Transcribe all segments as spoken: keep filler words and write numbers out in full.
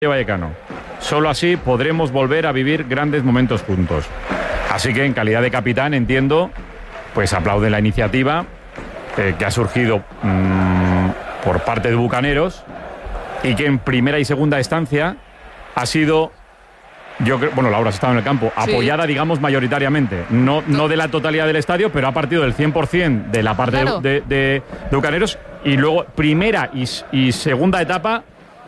Vallecano. Solo así podremos volver a vivir grandes momentos juntos. Así que en calidad de capitán entiendo, pues aplaude la iniciativa eh, que ha surgido mmm, por parte de Bucaneros y que en primera y segunda instancia ha sido, yo creo, bueno, Laura has estado en el campo, sí, apoyada, digamos, mayoritariamente. No, no de la totalidad del estadio, pero ha partido del cien por ciento de la parte claro. de, de, de, de Bucaneros, y luego primera y, y segunda etapa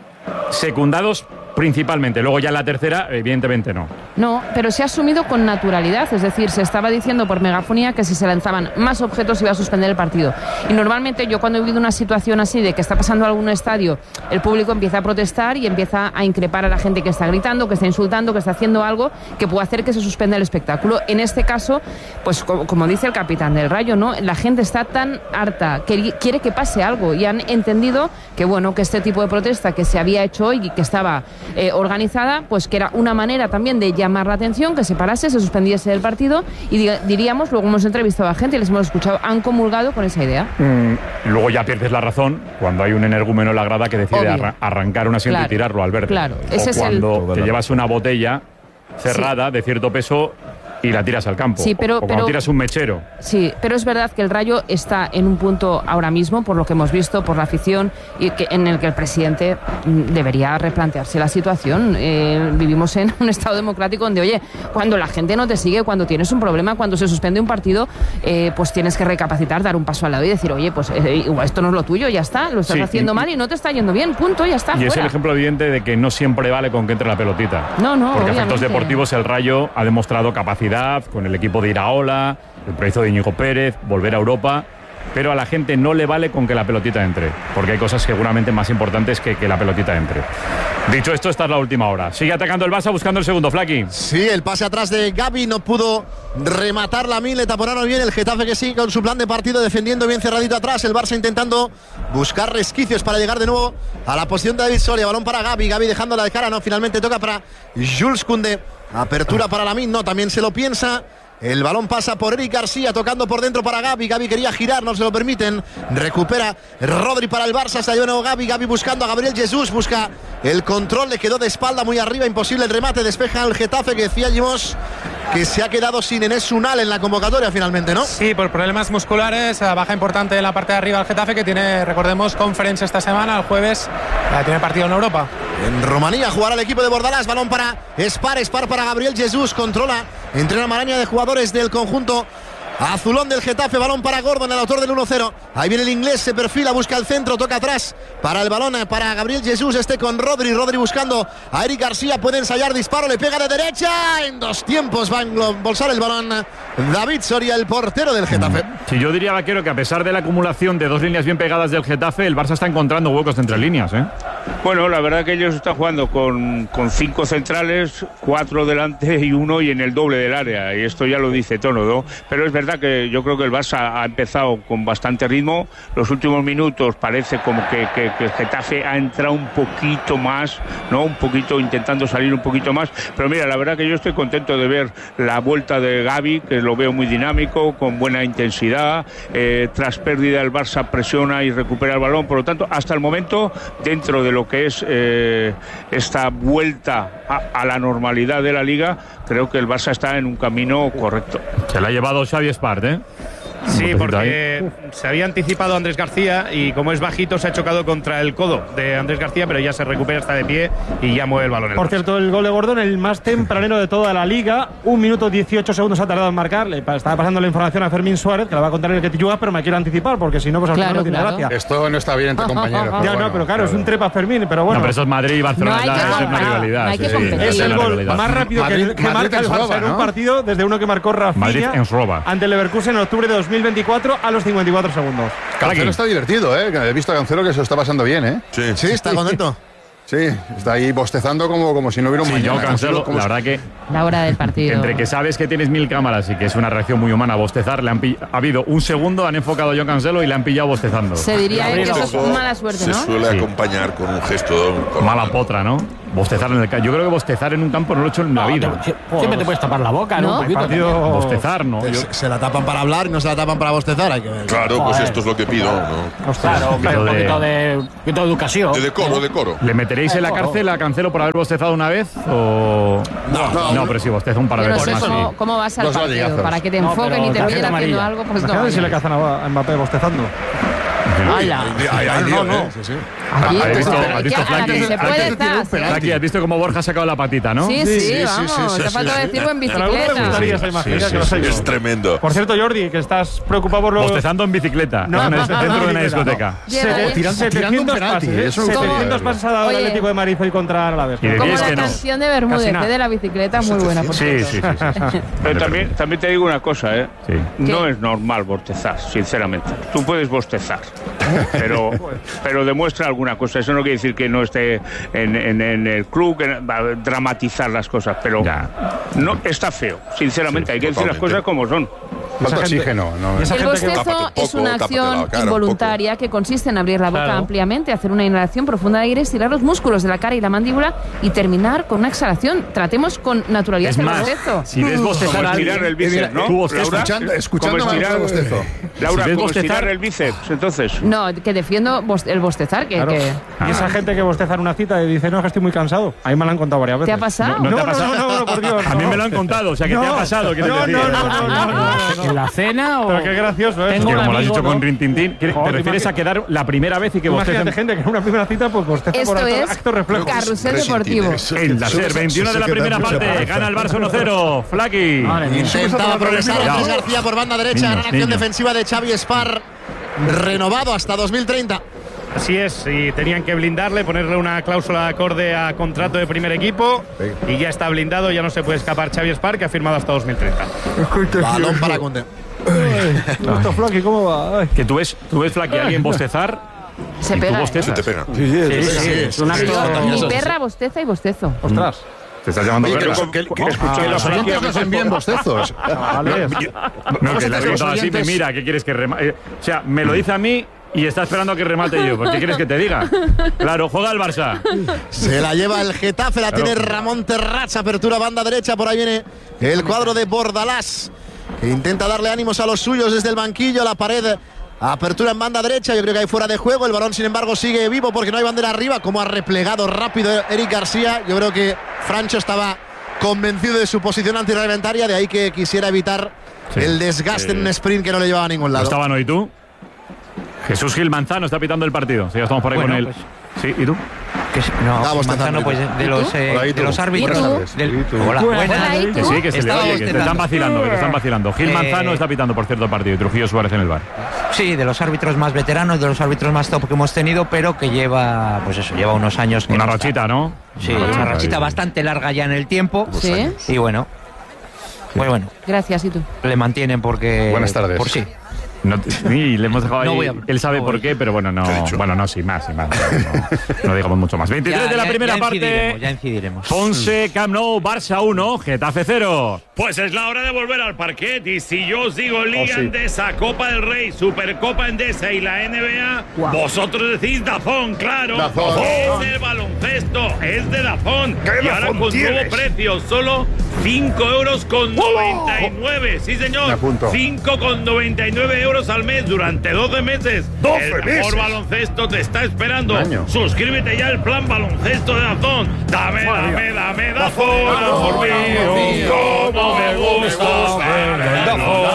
secundados principalmente. Luego ya en la tercera, evidentemente no. No, pero se ha asumido con naturalidad. Es decir, se estaba diciendo por megafonía que si se lanzaban más objetos iba a suspender el partido. Y normalmente yo cuando he vivido una situación así de que está pasando algún estadio, el público empieza a protestar y empieza a increpar a la gente que está gritando, que está insultando, que está haciendo algo que puede hacer que se suspenda el espectáculo. En este caso, pues como, como dice el capitán del Rayo, ¿no? La gente está tan harta que quiere que pase algo y han entendido que, bueno, que este tipo de protesta que se había hecho hoy y que estaba Eh, organizada, pues que era una manera también de llamar la atención, que se parase, se suspendiese el partido y di diríamos, luego hemos entrevistado a gente y les hemos escuchado, han comulgado con esa idea. Mm, luego ya pierdes la razón cuando hay un energúmeno en la grada que decide arra arrancar un asiento claro, y tirarlo al verde. Claro, ese o es cuando el... te llevas una botella cerrada sí. de cierto peso y la tiras al campo. Sí, pero, o cuando pero, tiras un mechero. Sí, pero es verdad que el Rayo está en un punto ahora mismo, por lo que hemos visto, por la afición, y que, en el que el presidente debería replantearse la situación. Eh, vivimos en un estado democrático donde, oye, cuando la gente no te sigue, cuando tienes un problema, cuando se suspende un partido, eh, pues tienes que recapacitar, dar un paso al lado y decir, oye, pues eh, esto no es lo tuyo, ya está, lo estás sí, haciendo y, mal y no te está yendo bien, punto, ya está. Y fuera. Es el ejemplo evidente de que no siempre vale con que entre la pelotita. No, no, porque obviamente. A efectos deportivos el Rayo ha demostrado capacidad con el equipo de Iraola, el proyecto de Íñigo Pérez, volver a Europa, pero a la gente no le vale con que la pelotita entre, porque hay cosas seguramente más importantes que que la pelotita entre. Dicho esto, esta es la última hora. Sigue atacando el Barça buscando el segundo, Flaki. Sí, el pase atrás de Gavi no pudo rematar la mil, le taponaron bien el Getafe que sigue con su plan de partido, defendiendo bien cerradito atrás, el Barça intentando buscar resquicios para llegar de nuevo a la posición de David Soria, balón para Gavi, Gavi dejándola de cara, no, finalmente toca para Jules Koundé, apertura para Lamine, no, también se lo piensa. El balón pasa por Eric García, tocando por dentro para Gavi. Gavi quería girar, no se lo permiten. Recupera Rodri para el Barça. Está de nuevo Gavi. Gavi buscando a Gabriel Jesús. Busca el control, le quedó de espalda muy arriba. Imposible el remate. Despeja el Getafe, que decíamos que se ha quedado sin Enes Unal en la convocatoria finalmente, ¿no? Sí, por problemas musculares. Baja importante en la parte de arriba el Getafe, que tiene, recordemos, conferencia esta semana. El jueves tiene partido en Europa. En Rumanía jugará el equipo de Bordalás. Balón para Spar. Spar para Gabriel Jesús. Controla entre una maraña de jugadores del conjunto azulón del Getafe, balón para Gordon, el autor del uno cero. Ahí viene el inglés, se perfila, busca el centro, toca atrás para el balón, para Gabriel Jesús, este con Rodri, Rodri buscando a Eric García, puede ensayar disparo, le pega de derecha, en dos tiempos va a embolsar el balón David Soria, el portero del Getafe. Sí, yo diría, Vaquero, que a pesar de la acumulación de dos líneas bien pegadas del Getafe, el Barça está encontrando huecos entre líneas, ¿eh? Bueno, la verdad que ellos están jugando con, con cinco centrales, cuatro delante y uno y en el doble del área, y esto ya lo dice todo, ¿no? Pero es verdad que yo creo que el Barça ha empezado con bastante ritmo. Los últimos minutos parece como que, que, que el Getafe ha entrado un poquito más, ¿no? Un poquito intentando salir un poquito más. Pero mira, la verdad que yo estoy contento de ver la vuelta de Gavi, que lo veo muy dinámico, con buena intensidad. Eh, tras pérdida el Barça presiona y recupera el balón. Por lo tanto, hasta el momento, dentro de lo que es eh, esta vuelta a, a la normalidad de la Liga, creo que el Barça está en un camino correcto. Se la ha llevado Xavi Espart, ¿eh? Sí, porque se había anticipado Andrés García y como es bajito se ha chocado contra el codo de Andrés García, pero ya se recupera, está de pie y ya mueve el balón. Por cierto, el gol de Gordon, el más tempranero de toda la Liga, un minuto dieciocho segundos ha tardado en marcar. Le estaba pasando la información a Fermín Suárez, que la va a contar en el que te yugas, pero me quiero anticipar porque si no, pues al claro, final no tiene claro. gracia. Esto no está bien entre compañeros. Ya bueno, no, pero claro, claro, es un trepa Fermín, pero bueno. No, pero eso es Madrid y Barcelona, no es una rivalidad. No hay que sí, competir. Es el gol más rápido Madrid, que, que Madrid marca el Barça roba, en un ¿no? partido desde uno que marcó Rafinha ante el Leverkusen en octubre de dos mil veinticuatro a los cincuenta y cuatro segundos. Cancelo está divertido, ¿eh? He visto a Cancelo que se lo está pasando bien, ¿eh? Sí, sí, está contento. Sí, está ahí bostezando como, como si no hubiera un sí, mañana. Yo Cancelo, como la verdad que la hora del partido. Entre que sabes que tienes mil cámaras y que es una reacción muy humana bostezar, le han ha habido un segundo, han enfocado a John Cancelo y le han pillado bostezando. Se diría que eso es mala suerte, se ¿no? Se suele sí. acompañar con un gesto... Con mala potra, ¿no? Bostezar en el campo. Yo creo que bostezar en un campo no lo he hecho en la vida. Siempre te puedes tapar la boca, ¿no? ¿No? Un partido. Bostezar, ¿no? Se, se la tapan para hablar y no se la tapan para bostezar. Hay que ver. Claro, pues Joder. esto es lo que pido, ¿no? Claro, Pero un de- poquito de, un poquito de educación. De decoro, decoro. ¿Le meteréis en la cárcel a Cancelo por haber bostezado una vez? O... No, no, no, pero sí, bosteza un par de Yo no veces sé más. cómo, sí. cómo vas al Dos partido. latigazos. Para que te No, enfoquen pero y te tarjeta pillen haciendo amarilla. algo, pues no. Imagínate si le cazan a Mbappé bostezando. ¡Hala! Hay, hay lío, ¿eh? Sí, sí. Aquí, ¿Has visto- aquí, has visto, a la que Flaki? se puede estás. Flaki, has visto cómo Borja ha sacado la patita, ¿no? Sí, sí, sí, sí, vamos. sí, sí, Te sí, falta sí. decirlo en Pero a alguno le bicicleta. gustaría esa imagen, ya que lo sé yo. Es tremendo. Por cierto, Jordi, que estás preocupado por los... Bostezando en bicicleta, No, en el no, centro no, de una no. discoteca. Llega, Sete- ¿eh? tirando- tirando un penalti, pases, ¿eh? eso no ¿Cómo? setecientos pases ha dado el Oye. Atlético de Madrid hoy contra el Alavés. Y de Como diez la que no. canción de Bermúdez, Casi nada. ¿eh? De la bicicleta, muy buena, por Sí, cierto. sí, sí. sí, sí. Pero también, también te digo una cosa, ¿eh? Sí. No ¿Qué? es normal bostezar, sinceramente. Tú puedes bostezar, pero, pero demuestra alguna cosa. Eso no quiere decir que no esté en, en- en el club, que va a dramatizar las cosas, pero Ya. no está feo, sinceramente. Sí, Hay que decir las totalmente. cosas como son. Falta oxígeno, ¿no? esa El gente que- bostezo Tápate es poco, una tápate la acción cara un involuntaria que consiste en abrir la boca Claro. ampliamente, hacer una inhalación profunda de aire, estirar los músculos de la cara y la mandíbula y terminar con una exhalación. Tratemos con naturalidad Es el más, bostezo. si ves bostezar Como a estirar alguien... el bíceps, ¿no? Tú bostezas. Laura, Escuchando, escuchando como me estirar, acuerdo bostezo. Laura, Si ves como bostezar- estirar el bíceps, entonces. No, que defiendo bos- el bostezar, que, Claro. que- Y esa gente que bosteza en una cita y dice, no, que estoy muy cansado. A mí me lo han contado varias veces. ¿Te ha pasado? No, No, te ha no, pasado. no, no, no, por Dios, A mí no. me lo han contado, o sea, que te ha pasado. ¿qué te No, no, decía? no, no, no, no, no, no. ¿En la cena o...? Pero qué gracioso, ¿eh? Tengo Que un como lo has amigo, dicho con ¿no? Rintintín, ¿te Joder, refieres imagi- a quedar la primera vez y que Imagínate bostecen gente que en una primera cita pues bosteza por Esto acto, es acto reflejo. carrusel Resintín, deportivo. eso. en la SER, veintiuno de la primera parte, gana el Barça uno cero, Flaki. Madre mía. Intentaba progresar Ya. Andrés García por banda derecha. Niños, Gran acción niños. defensiva de Xavi Espar. Renovado hasta dos mil treinta. Así es, y tenían que blindarle, ponerle una cláusula acorde a contrato de primer equipo y ya está blindado, ya no se puede escapar Xavi Espar, que ha firmado hasta dos mil treinta. Balón para Koundé. Esto, Floki, ¿cómo va? Ay. Que tú ves, tú ves Flaki, a alguien bostezar Se y tú pega. ¿eh? bostezas. Se te pega. Sí, es un acto... Mi perra bosteza y bostezo. Ostras. Te estás llamando Oye, que perro. los, que, que- que los oyentes nos envíen bostezos. Vale. No, que le has Los contado así, me oyentes- mira, ¿qué quieres que remate? O sea, me lo dice a mí y está esperando a que remate yo. ¿Por qué quieres que te diga? Claro, juega el Barça. Se la lleva el Getafe, la tiene Ramón Terrats, apertura banda derecha, por ahí viene el cuadro de Bordalás, que intenta darle ánimos a los suyos desde el banquillo, la pared, apertura en banda derecha, yo creo que hay fuera de juego, el balón sin embargo sigue vivo porque no hay bandera arriba, como ha replegado rápido Eric García, yo creo que Francho estaba convencido de su posición antirreglamentaria, de ahí que quisiera evitar Sí. el desgaste en un sprint que no le llevaba a ningún ¿No lado. estaban hoy tú? Jesús Gil Manzano está pitando el partido. Sí, ya estamos por ahí Bueno, con él. pues- Sí, ¿y tú? Que sí, no, Vamos, Manzano, Manzano, pues de, de los, eh, Hola, ¿y de tú? los árbitros. ¿Y tú? del- ¿Y tú? Hola, buenas. Hola, ¿y tú? Que sí, que se le Estaba oye, que te bostezando. están vacilando, que te están vacilando. Gil Eh, Manzano está pitando, por cierto, el partido. Y Trujillo Suárez en el bar. Sí, de los árbitros más veteranos, de los árbitros más top que hemos tenido, pero que lleva, pues eso, lleva unos años. Que Una no está. rachita, ¿no? Sí, una rachita bastante larga ya en el tiempo. Sí. Y bueno, pues bueno, Gracias, ¿y tú? le mantienen porque. Buenas tardes. Por sí. No, y le hemos dejado ahí. No voy a- él sabe no por voy. qué, pero bueno, no. ¿Qué ha dicho? Bueno, no, sin más, sin más. No, no digamos mucho más. veintitrés Ya- de la ya- primera ya parte. incidiremos, ya incidiremos. Ponce, Camp Nou, Barça uno, Getafe cero. Pues es la hora de volver al parquet y si yo os digo Liga sí. Endesa, Copa del Rey, Supercopa Endesa y la N B A, vosotros decís Dazón, claro. Dazón. Es el baloncesto, es de Dazón. Y ahora con nuevo precio, solo cinco euros con noventa y nueve. Sí, Me señor. apunto. cinco con noventa y nueve euros al mes durante doce meses. doce el mejor meses. baloncesto te está esperando. Un año. Suscríbete ya al plan baloncesto de Dazón. Dame, dame, dame Dazón. Amor mío, cómo me gusta ver el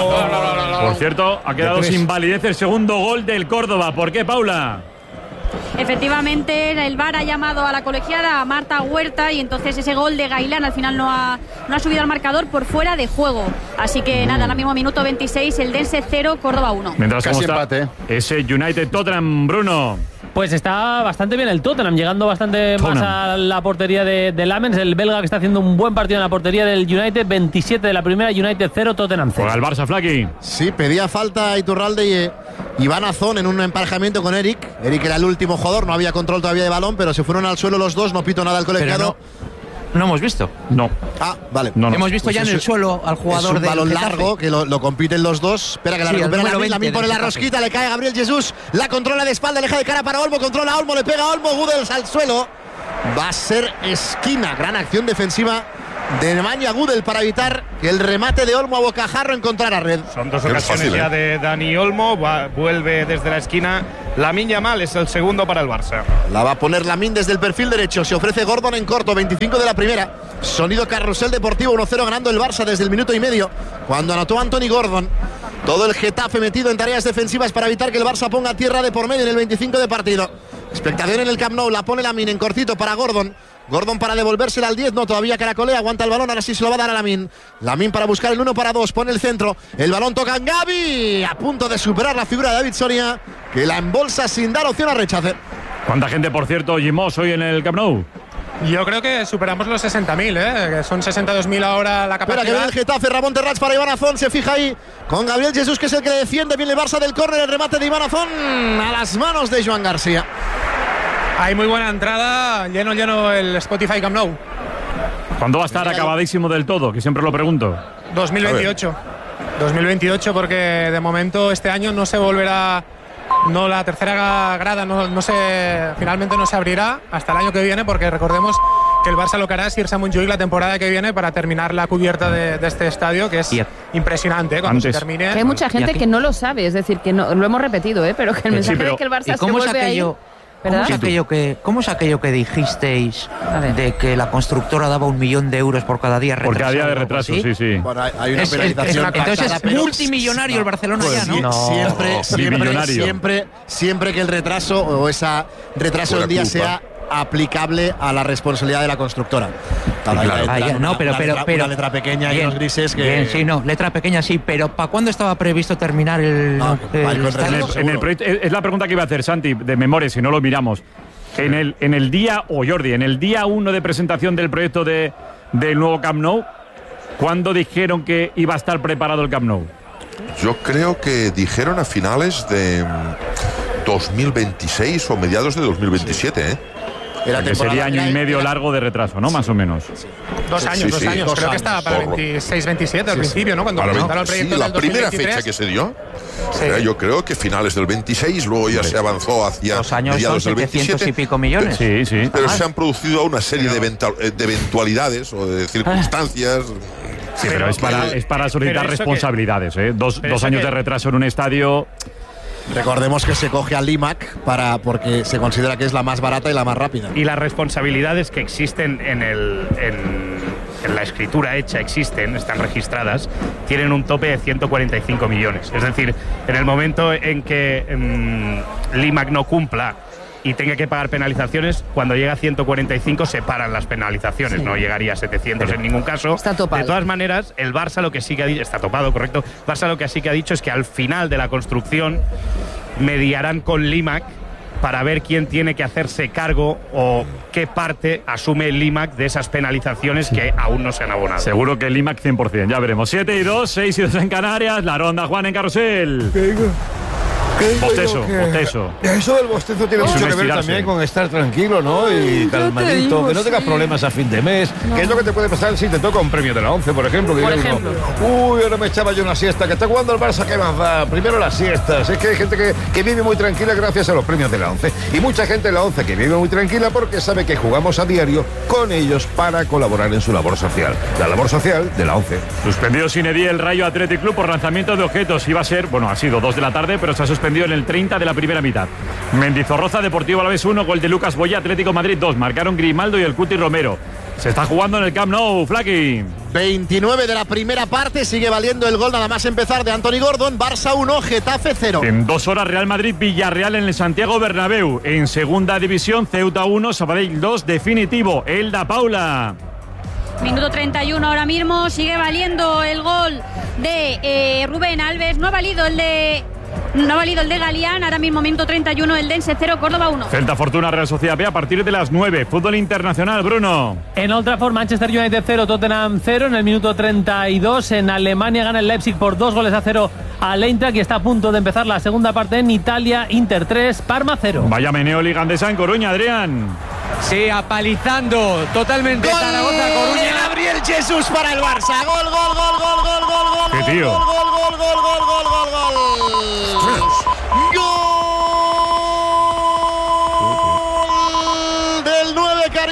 Dazón. Por cierto, ha quedado sin validez el segundo gol del Córdoba. ¿Por qué, Paula? Efectivamente, el V A R ha llamado a la colegiada, a Marta Huerta, y entonces ese gol de Gailán al final no ha, no ha subido al marcador por fuera de juego. Así que nada, ahora mismo minuto veintiséis, el Dense cero, Córdoba uno. Mientras Casi ¿cómo está empate. ese United Tottenham, Bruno. Pues está bastante bien el Tottenham, llegando bastante más Tottenham. a la portería de, de Lamens, el belga que está haciendo un buen partido en la portería del United, veintisiete de la primera, United cero, Tottenham cero. Juega el Barça, Flaki. Sí, pedía falta a Iturralde y eh, Iván Azón en un emparejamiento con Eric. Eric era el último jugador, no había control todavía de balón, pero se fueron al suelo los dos, no pito nada al colegiado. No hemos visto. No. Ah, vale. No, no. Hemos visto Pues ya en eso el suelo al jugador es un del balón Getafe. largo que lo, lo compiten los dos. Espera que la Sí, el recupera número Lamine. Lamine veinte pone la del Getafe. rosquita, le cae Gabriel Jesús, la controla de espalda, le deja de cara para Olmo, controla a Olmo, le pega a Olmo, Gudels al suelo. va a ser esquina. Gran acción defensiva de Nemanja Gudel para evitar que el remate de Olmo a bocajarro encontrara red. Son dos ocasiones fácil, ya ¿eh? de Dani Olmo. Va, vuelve desde la esquina. Lamine Yamal es el segundo para el Barça. La va a poner Lamine desde el perfil derecho. Se ofrece Gordon en corto, veinticinco de la primera. Sonido Carrusel Deportivo, uno cero ganando el Barça desde el minuto y medio, cuando anotó Anthony Gordon. Todo el Getafe metido en tareas defensivas para evitar que el Barça ponga tierra de por medio en el veinticinco de partido. Expectación en el Camp Nou, la pone Lamine en cortito para Gordon. Gordon para devolvérsela al diez, no, todavía caracolea, aguanta el balón, ahora sí se lo va a dar a Lamine. Lamine para buscar el uno para dos, pone el centro, el balón toca en Gavi, a punto de superar la figura de David Soria, que la embolsa sin dar opción a rechace. ¿Cuánta gente, por cierto, Gimos hoy en el Camp Nou? Yo creo que superamos los sesenta mil, ¿eh? Que son sesenta y dos mil ahora la capacidad. Espera que viene el Getafe, Ramón Terrats para Iván Azón, se fija ahí con Gabriel Jesús, que es el que le defiende, viene el Barça del córner, el remate de Iván Azón a las manos de Joan García. Hay muy buena entrada, lleno, lleno el Spotify Camp Nou. ¿Cuándo va a estar acabadísimo del todo? Que siempre lo pregunto. dos mil veintiocho. dos mil veintiocho, porque de momento este año no se volverá, no la tercera grada no, no se, finalmente no se abrirá hasta el año que viene, porque recordemos que el Barça lo que hará es irse a Montjuïc la temporada que viene para terminar la cubierta de, de este estadio, que es impresionante, ¿eh? Cuando Antes. se termine. Que hay mucha gente que no lo sabe, es decir, que no, lo hemos repetido, ¿eh? Pero que el mensaje sí, pero, de que el Barça se vuelve ahí. ¿Cómo es, aquello que, ¿Cómo es aquello que dijisteis de que la constructora daba un millón de euros por cada día retraso? Por cada día de retraso, sí, sí. Bueno, hay, hay una es, penalización. Es, es, entonces es multimillonario no, el Barcelona pues, ya, ¿no? no siempre, no, siempre, siempre, siempre que el retraso o esa retraso del día culpa. sea aplicable a la responsabilidad de la constructora. Claro, claro. Letra, ah, ya, no, pero, una, pero, letra, pero, una letra pequeña bien, y unos grises que... Bien, sí, no, letra pequeña sí, pero ¿para cuándo estaba previsto terminar el... No, el, el, el en, el, en el proyecto, es la pregunta que iba a hacer Santi, de memoria, si no lo miramos. En el, en el día, o oh Jordi, en el día uno de presentación del proyecto de, del nuevo Camp Nou, ¿cuándo dijeron que iba a estar preparado el Camp Nou? Yo creo que dijeron a finales de dos mil veintiséis o mediados de dos mil veintisiete, ¿eh? Era que sería año y medio largo de retraso, ¿no? Sí. Más o menos. Sí. Dos años, sí, dos sí. años. Dos Creo años. que estaba para veintiséis veintisiete al sí, principio, ¿no? Cuando presentaron el proyecto. Sí, la primera fecha que se dio. Sí. Era, yo creo que finales del veintiséis, luego ya sí. se avanzó hacia dos años mediados son del veintisiete y pico millones. Sí, sí. Pero ah. se han producido una serie de, eventual, de eventualidades o de circunstancias. Ah. Sí, pero, pero es para, es para solicitar responsabilidades, que, ¿eh? Dos, dos años que, de retraso en un estadio. Recordemos que se coge al I M A C para, porque se considera que es la más barata y la más rápida. Y las responsabilidades que existen en, el, en, en la escritura hecha, existen, están registradas, tienen un tope de ciento cuarenta y cinco millones. Es decir, en el momento en que um, el I M A C no cumpla y tenga que pagar penalizaciones, cuando llega a ciento cuarenta y cinco se paran las penalizaciones, sí. no llegaría a setecientos Pero en ningún caso. Está topado. De todas maneras, el Barça lo que sí que ha dicho, está topado, correcto, Barça lo que sí que ha dicho es que al final de la construcción mediarán con el I M A C para ver quién tiene que hacerse cargo o qué parte asume el I M A C de esas penalizaciones que aún no se han abonado. Seguro que el I M A C cien por ciento, ya veremos. siete y dos, seis y dos en Canarias, la ronda Juan en Carrusel. ¿Qué digo? Bostezo, bostezo. Eso del bostezo tiene oh, mucho que ver también con estar tranquilo, ¿no? Y calmadito, digo, que no tengas sí. problemas a fin de mes. No. ¿Qué es lo que te puede pasar si te toca un premio de la once, por ejemplo? Por ejemplo. Uno, Uy, ahora me echaba yo una siesta. Que está jugando el Barça, ¿qué más da? Primero las siestas. Es que hay gente que, que vive muy tranquila gracias a los premios de la once. Y mucha gente en la once que vive muy tranquila porque sabe que jugamos a diario con ellos para colaborar en su labor social. La labor social de la once. Suspendido sin edie el Rayo Athletic Club por lanzamiento de objetos. Iba a ser, bueno, ha sido dos de la tarde, pero se ha suspendido en el treinta de la primera mitad. Mendizorroza, Deportivo Alavés uno, gol de Lucas Boya, Atlético Madrid dos. Marcaron Grimaldo y el Cuti Romero. Se está jugando en el Camp Nou, Flaky. veintinueve de la primera parte, sigue valiendo el gol nada más empezar de Anthony Gordon. Barça uno, Getafe cero. En dos horas Real Madrid, Villarreal en el Santiago Bernabéu. En segunda división, Ceuta uno, Sabadell dos, definitivo. Elda Paula. Minuto treinta y uno ahora mismo, sigue valiendo el gol de eh, Rubén Alves. No ha valido el de... No ha valido el de Galián, ahora mismo minuto treinta y uno, el Dense cero, Córdoba uno. Celta Fortuna, Real Sociedad B a partir de las nueve. Fútbol internacional, Bruno. En Old Trafford, Manchester United cero, Tottenham cero. En el minuto treinta y dos, en Alemania gana el Leipzig por dos goles a cero al Eintracht y está a punto de empezar la segunda parte en Italia. Inter tres, Parma cero. Vaya meneo Liga Andesa en Coruña, Adrián. Sí, apalizando totalmente Zaragoza, Coruña. Gabriel Jesús para el Barça. Gol, gol, gol, gol, gol, gol, gol. ¿Qué tío? Gol, gol, gol, gol, gol, gol, gol, gol. Gol del nueve Carioca.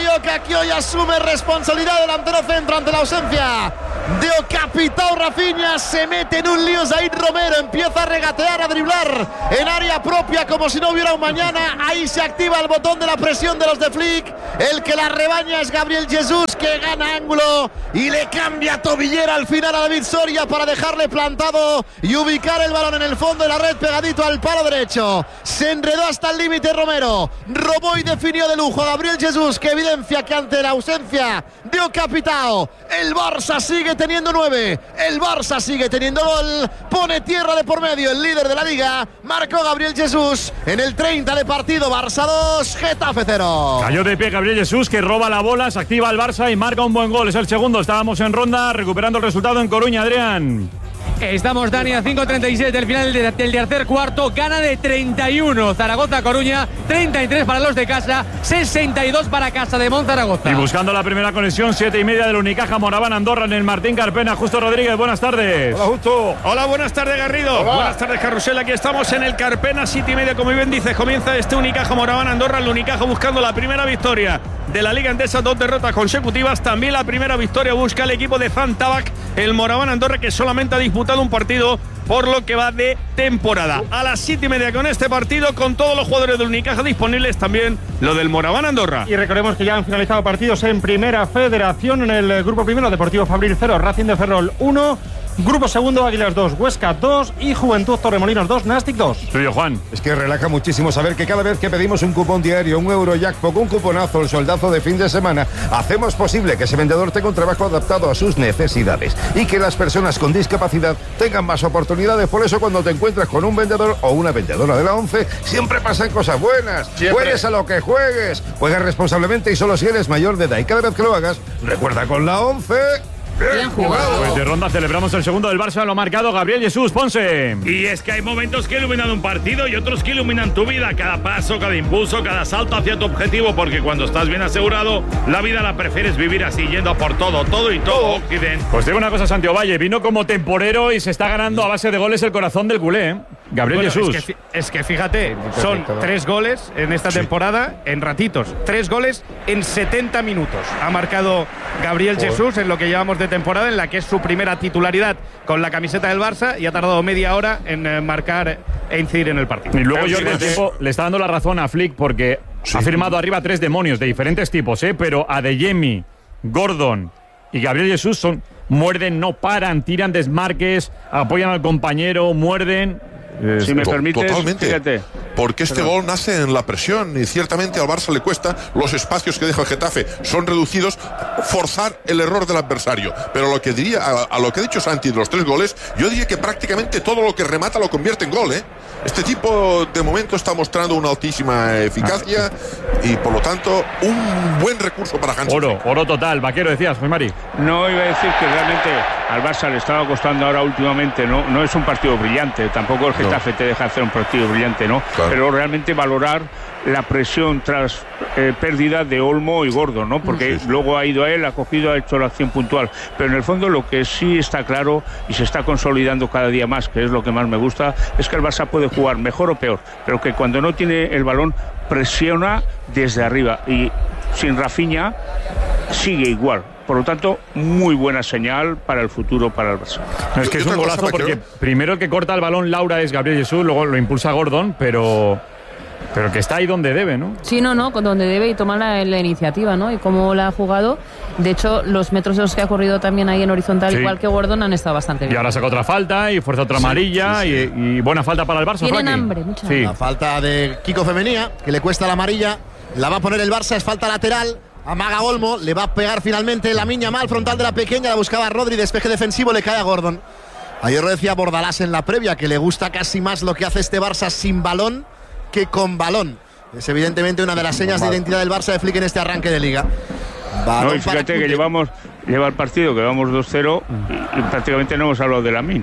que hoy asume responsabilidad delantero centro ante la ausencia de Capitao. Rafinha se mete en un lío. Zaid Romero empieza a regatear, a driblar en área propia como si no hubiera un mañana. Ahí se activa el botón de la presión de los de Flick. El que la rebaña es Gabriel Jesús, que gana ángulo y le cambia tobillera al final a David Soria para dejarle plantado y ubicar el balón en el fondo de la red pegadito al palo derecho. Se enredó hasta el límite Romero, robó y definió de lujo a Gabriel Jesús, que evidencia que ante la ausencia de Capitao el Barça sigue teniendo nueve, el Barça sigue teniendo gol, pone tierra de por medio el líder de la liga. Marcó Gabriel Jesús en el treinta de partido. Barça dos, Getafe cero. Cayó de pie Gabriel Jesús, que roba la bola, se activa el Barça y marca un buen gol. Es el segundo. Estábamos en ronda recuperando el resultado en Coruña. Adrián. Estamos, Dani, a cinco treinta y siete del final del tercer cuarto. Gana de treinta y uno Zaragoza-Coruña, treinta y tres para los de casa, sesenta y dos para Casa de Monzaragoza. Y buscando la primera conexión, siete y media del Unicaja Moraván Andorra en el Martín Carpena. Justo Rodríguez, buenas tardes. Hola, Justo. Hola, buenas tardes, Garrido. Hola. Buenas tardes, Carrusel. Aquí estamos en el Carpena, siete y media, como bien dices. Comienza este Unicaja Moraván Andorra. El Unicaja buscando la primera victoria de la Liga Endesa, dos derrotas consecutivas. También la primera victoria busca el equipo de Zantabac, el Moraván Andorra, que solamente ha disputado un partido por lo que va de temporada. A las siete y media con este partido, con todos los jugadores del Unicaja disponibles, también lo del Moraván Andorra. Y recordemos que ya han finalizado partidos en Primera Federación. En el grupo primero, Deportivo Fabril cero, Racing de Ferrol uno. Grupo segundo, Águilas dos, Huesca dos y Juventud Torremolinos dos, Nastic dos. Tuyo, Juan. Es que relaja muchísimo saber que cada vez que pedimos un cupón diario, un Eurojackpot, un cuponazo, el soldazo de fin de semana, hacemos posible que ese vendedor tenga un trabajo adaptado a sus necesidades y que las personas con discapacidad tengan más oportunidades. Por eso, cuando te encuentras con un vendedor o una vendedora de la ONCE, siempre pasan cosas buenas. Siempre. Juegues a lo que juegues. Juega responsablemente y solo si eres mayor de edad. Y cada vez que lo hagas, recuerda, con la ONCE... Bien jugado. Pues de ronda celebramos el segundo del Barça, lo ha marcado Gabriel Jesús. Ponce. Y es que hay momentos que iluminan un partido y otros que iluminan tu vida. Cada paso, cada impulso, cada salto hacia tu objetivo. Porque cuando estás bien asegurado, la vida la prefieres vivir así, yendo a por todo, todo y todo. Occident. Pues digo una cosa, Santiago Valle, vino como temporero y se está ganando a base de goles el corazón del culé, ¿eh? Gabriel Bueno, Jesús. Es que, es que fíjate, son tres goles en esta sí. temporada en ratitos. Tres goles en setenta minutos. Ha marcado Gabriel Por... Jesús en lo que llevamos de temporada, en la que es su primera titularidad con la camiseta del Barça, y ha tardado media hora en eh, marcar e incidir en el partido. Y luego Jordi el tiempo le está dando la razón a Flick, porque sí. ha firmado arriba tres demonios de diferentes tipos, ¿eh? Pero Adeyemi, Gordon y Gabriel Jesús son muerden, no paran, tiran desmarques, apoyan al compañero, muerden. Eh, si me permites, totalmente. Fíjate. Porque este Pero... gol nace en la presión y ciertamente al Barça le cuesta, los espacios que deja el Getafe son reducidos, forzar el error del adversario. Pero lo que diría, a, a lo que ha dicho Santi de los tres goles, yo diría que prácticamente todo lo que remata lo convierte en gol, ¿eh? Este tipo de momento está mostrando una altísima eficacia y por lo tanto un buen recurso para Hansi. Oro, oro total. Vaquero, decías, Juan Mari. No, iba a decir que realmente al Barça le estaba costando ahora últimamente, no, no es un partido brillante, tampoco el Getafe no. te deja hacer un partido brillante, ¿no? Claro. Pero realmente valorar la presión tras eh, pérdida de Olmo y Gordon, ¿no? Porque sí, sí. luego ha ido a él, ha cogido, ha hecho la acción puntual. Pero en el fondo lo que sí está claro y se está consolidando cada día más, que es lo que más me gusta, es que el Barça puede jugar mejor o peor, pero que cuando no tiene el balón presiona desde arriba, y sin Rafinha sigue igual. Por lo tanto, muy buena señal para el futuro para el Barça. No, es que es un golazo porque primero el que corta el balón, Laura, es Gabriel Jesús, luego lo impulsa Gordon, pero... Pero que está ahí donde debe, ¿no? Sí, no, no, donde debe y toma la, la iniciativa, ¿no? Y cómo la ha jugado. De hecho, los metros de los que ha corrido también ahí en horizontal, sí. igual que Gordon, han estado bastante bien. Y ahora saca otra falta y fuerza otra sí, amarilla sí, sí. Y, y buena falta para el Barça. Tienen Frankie. hambre, mucha sí. La falta de Kiko Femenía, que le cuesta la amarilla. La va a poner el Barça, es falta lateral. Amaga Olmo, le va a pegar finalmente la miña mal frontal de la pequeña. La buscaba Rodri, despeje defensivo, le cae a Gordon. Ayer lo decía Bordalás en la previa, que le gusta casi más lo que hace este Barça sin balón que con balón. Es evidentemente una de las señas de identidad del Barça de Flick en este arranque de liga. No, y fíjate que llevamos lleva el partido, que vamos dos cero y, y prácticamente no hemos hablado de Lamine.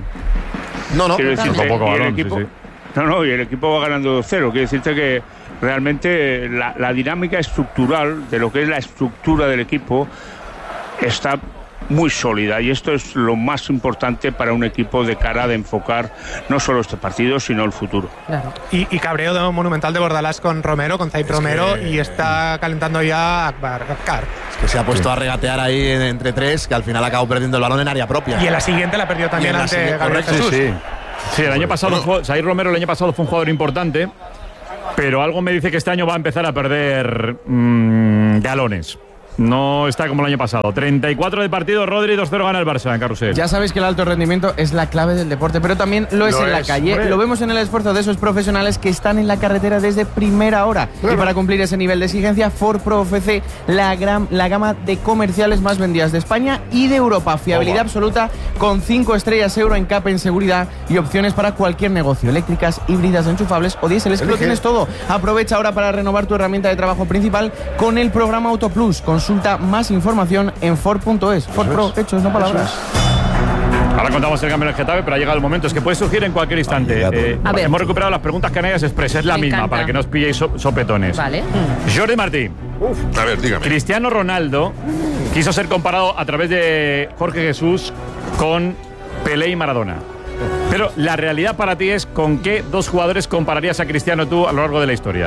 No, no, decirte, poco y balón, el equipo, sí, sí. No, no, y el equipo va ganando dos cero. Quiere decirte que realmente la, la dinámica estructural de lo que es la estructura del equipo está muy sólida, y esto es lo más importante para un equipo de cara de enfocar no solo este partido, sino el futuro. Claro. Y, y cabreo de un monumental de Bordalás con Romero, con Zaid Romero, que... y está calentando ya Akbar. Akbar. Es que se ha puesto sí. a regatear ahí entre tres, que al final acabó perdiendo el balón en área propia. Y en la siguiente la perdió también ante Gabriel Jesús. Sí, sí. sí, el año pasado, bueno. Zaid Romero el año pasado fue un jugador importante, pero algo me dice que este año va a empezar a perder mmm, galones. No está como el año pasado. treinta y cuatro de partido, Rodri, dos cero gana el Barça en Carrusel. Ya sabéis que el alto rendimiento es la clave del deporte, pero también lo es lo en es, la calle. Hombre. Lo vemos en el esfuerzo de esos profesionales que están en la carretera desde primera hora. Claro. Y para cumplir ese nivel de exigencia, Ford Pro ofrece la, gran, la gama de comerciales más vendidas de España y de Europa. Fiabilidad oh, absoluta con cinco estrellas Euro en CAP en seguridad y opciones para cualquier negocio. Eléctricas, híbridas, enchufables o diésel. Es que lo tienes todo. Aprovecha ahora para renovar tu herramienta de trabajo principal con el programa Auto Plus. Consulta más información en Ford punto es. Ford Pro, hechos, no palabras. Ahora contamos el cambio en el Getafe, pero ha llegado el momento. Es que puede surgir en cualquier instante. Eh, a ver. Hemos recuperado las preguntas canarias express. Es la Me misma, encanta. para que no os pilléis so sopetones. Vale. Jordi Martí. Uf. A ver, dígame. Cristiano Ronaldo quiso ser comparado a través de Jorge Jesús con Pelé y Maradona. Pero la realidad para ti es ¿con qué dos jugadores compararías a Cristiano tú a lo largo de la historia?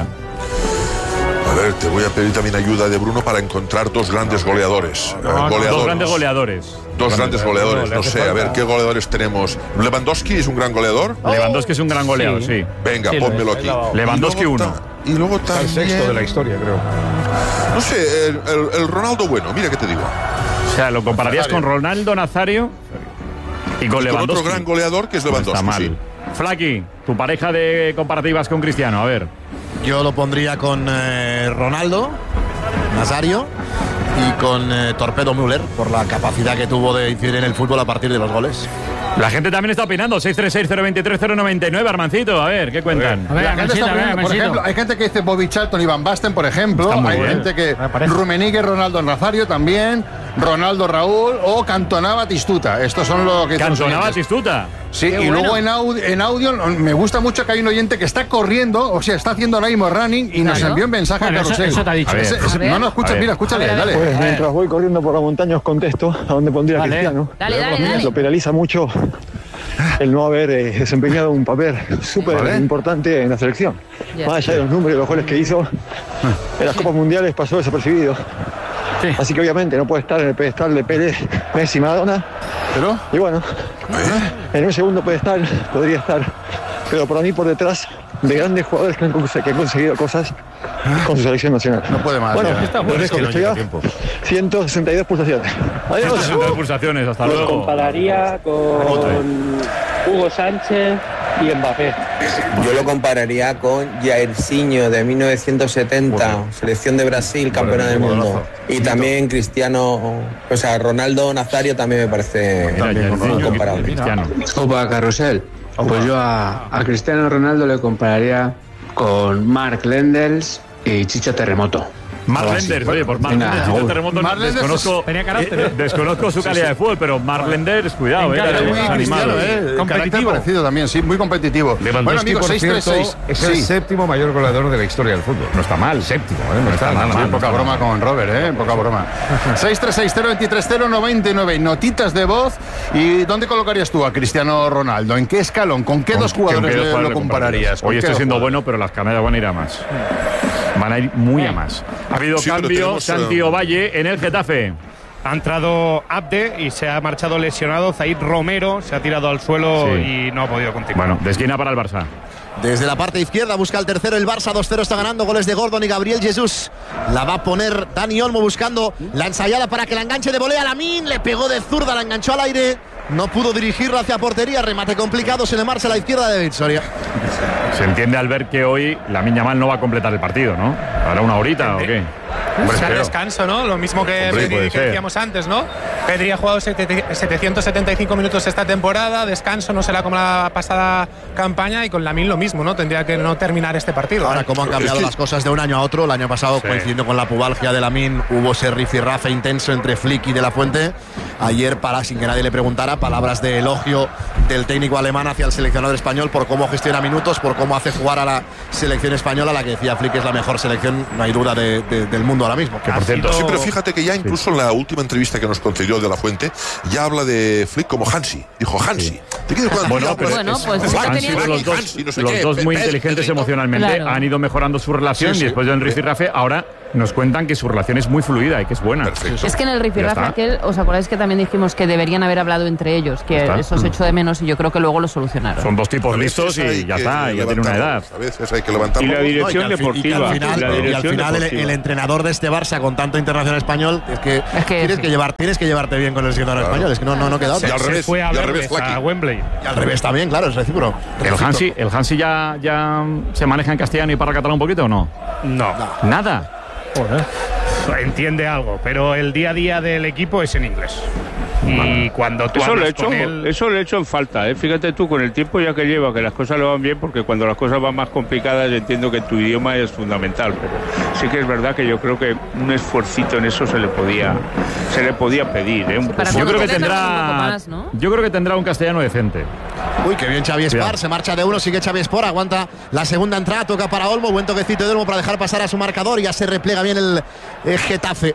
A ver, te voy a pedir también ayuda de Bruno para encontrar dos grandes goleadores. No, no, goleadores. Dos grandes goleadores. Dos grandes goleadores, no sé, a ver, ¿qué goleadores tenemos? ¿Lewandowski es un gran goleador? Oh. Lewandowski es un gran goleador, sí. sí. Venga, sí, pónmelo aquí. Lewandowski uno. Y luego también... El sexto de la historia, creo. No sé, el, el, el Ronaldo bueno, mira qué te digo. O sea, lo compararías Nazario. con Ronaldo Nazario y con y Lewandowski. Con otro gran goleador que es Lewandowski, no está mal. sí. Flaki, tu pareja de comparativas con Cristiano, a ver. Yo lo pondría con eh, Ronaldo, Nazario y con eh, Torpedo Müller, por la capacidad que tuvo de incidir en el fútbol a partir de los goles. La gente también está opinando. seis tres seis, cero dos tres, cero nueve nueve, Armancito. A ver, ¿qué cuentan? A ver, la gente está opinando, por ejemplo, hay gente que dice Bobby Charlton y Van Basten, por ejemplo. Hay bien. gente que Rummenigge, Ronaldo Nazario también, Ronaldo Raúl o Cantona Batistuta. Estos son los que... Cantona Batistuta. Sí, Qué y bueno. luego en audio, en audio me gusta mucho que hay un oyente que está corriendo, o sea, está haciendo ahora mismo running y nos Claro. envió un mensaje Bueno, a Carrusel. eso- eso te ha dicho. Ese- ese- A ver. no, no, escucha, A ver. mira, escúchale, A ver, a ver. dale. Pues mientras voy corriendo por la montaña os contesto a dónde pondría a Dale. Cristiano. Dale, dale, dale. Lo penaliza mucho el no haber eh, desempeñado un papel súper Vale. importante en la selección. Ya. Más allá de los números y los goles que hizo, en las Copas Mundiales pasó desapercibido. Sí. Así que obviamente no puede estar en el pedestal de Pelé, Messi, Maradona. Pero, Y bueno, en un segundo pedestal podría estar, pero por mí por detrás de grandes jugadores que han, cons- que han conseguido cosas con su selección nacional. no puede más. Bueno, ya. está Pero bueno, es que no estoy llega a tiempo. ciento sesenta y dos pulsaciones. Adiós. ciento sesenta pulsaciones, hasta Los luego. compararía con Hugo Sánchez y Mbappé. Yo lo compararía con Jairzinho de mil novecientos setenta, Bueno. selección de Brasil, campeona Bueno, del qué mundo. golazo. Y también Cristiano, o sea, Ronaldo Nazario también me parece Mira, Jairzinho, comparable. Cristiano. Opa, Carrusel. Pues yo a, a Cristiano Ronaldo le compararía con Mark Lenders y Chicho Terremoto. Mark Algo así. Lenders, oye, por Mark Venga, Lenders, Raúl. el terremoto, Mark Lenders desconozco, tenía carácter, eh, ¿eh? desconozco su calidad de fútbol, pero Mark Lenders, cuidado, eh, Venga, era muy de- Cristiano, animado. eh. Competitivo. Carácter parecido también, sí, muy competitivo. Bueno, Lewandowski, amigos, por seis tres cierto, seis. es el Sí. séptimo mayor goleador de la historia del fútbol. No está mal, séptimo, ¿eh? No, está, nada Sí, mal. poca broma con Robert, ¿eh? Poca broma. seis tres seis, cero dos tres, cero nueve nueve. Notitas de voz. ¿Y dónde colocarías tú a Cristiano Ronaldo? ¿En qué escalón? ¿Con qué ¿Con dos qué- con jugadores qué dos le- jugadores lo compararías? ¿Con Hoy qué estoy dos siendo jugadores? bueno, pero las canarias van a ir a más. Van a ir muy a más. Ha habido Sí, pero cambio, tenemos, Santi eh, Ovalle en el Getafe. Ha entrado Abde y se ha marchado lesionado. Zaid Romero se ha tirado al suelo Sí. y no ha podido continuar. Bueno, de esquina para el Barça. Desde la parte izquierda busca el tercero el Barça, dos cero está ganando, goles de Gordon y Gabriel Jesús. La va a poner Dani Olmo buscando la ensayada para que la enganche de volea a Lamine, le pegó de zurda, la enganchó al aire, no pudo dirigirla hacia portería, remate complicado, se le marcha a la izquierda de Victoria. Se entiende al ver que hoy la Miña Mal no va a completar el partido, ¿no? ¿Hará una horita o qué? Hombre, Buscar espero. descanso, ¿no? Lo mismo que, Hombre, Pedri, puede que ser. decíamos antes, ¿no? Pedri ha jugado sete- setecientos setenta y cinco minutos esta temporada, descanso no será como la pasada campaña y con Lamine lo mismo, ¿no? Tendría que no terminar este partido. Ahora, cómo han cambiado las cosas de un año a otro. El año pasado, Sí. coincidiendo con la pubalgia de Lamine, hubo ese rifirrafe intenso entre Flick y De La Fuente. Ayer, para, sin que nadie le preguntara, palabras de elogio del técnico alemán hacia el seleccionador español por cómo gestiona minutos por cómo hace jugar a la selección española, la que decía Flick es la mejor selección, no hay duda, de, de, del mundo ahora mismo. Que por cierto, sí, pero fíjate que ya incluso sí. en la última entrevista que nos concedió De La Fuente, ya habla de Flick como Hansi. Dijo Hansi. Sí. Bueno, pero bueno, pues es, han sido los dos, Hansi, no sé los qué, dos muy inteligentes emocionalmente, claro. Han ido mejorando su relación sí, sí. y después de un rifirrafe, ahora nos cuentan que su relación es muy fluida y que es buena. Perfecto. Es que en el rifirrafe aquel, ¿os acordáis que también dijimos que deberían haber hablado entre ellos? Que eso se echó de menos y yo creo que luego lo solucionaron. Son dos tipos listos y ya está, ya tiene una edad. A veces hay que levantarlo. Y la dirección no, y deportiva. Y al final, la dirección y al final el, el entrenador de este Barça con tanto internacional español es que, es que tienes, sí. que llevar, tienes que llevarte bien con el seleccionador claro. español. Es que no, no, no queda otra. Y al revés, fue a, y al revés a Wembley. Y al revés también, claro, es recíproco. ¿El Hansi, el Hansi ya, ya se maneja en castellano y para catalán un poquito o no? No. no. ¿Nada? Joder. Entiende algo, pero el día a día del equipo es en inglés. Y cuando tú eso hablas le hecho, con él... eso le he hecho en falta, ¿eh? Fíjate tú, con el tiempo ya que lleva, que las cosas le van bien, porque cuando las cosas van más complicadas, yo entiendo que tu idioma es fundamental, pero sí que es verdad que yo creo que un esfuercito en eso se le podía, se le podía pedir, ¿eh? Un poco. Yo creo que tendrá, más, ¿no? Yo creo que tendrá un castellano decente. Uy, qué bien Xavi Espar, se marcha de uno, sigue Xavi Espar, aguanta la segunda entrada, toca para Olmo, buen toquecito de Olmo para dejar pasar a su marcador, y ya se replega bien el, el Getafe.